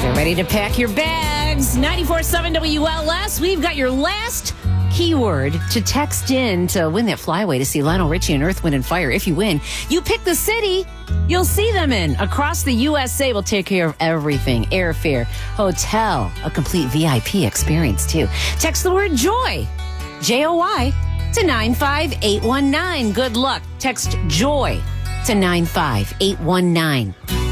Get ready to pack your bags. 94.7 WLS. We've got your last keyword to text in to win that flyaway to see Lionel Richie and Earth, Wind, and Fire. If you win, you pick the city you'll see them in. Across the USA, we'll take care of everything. Airfare, hotel, a complete VIP experience, too. Text the word JOY, J-O-Y, to 95819. Good luck. Text JOY to 95819.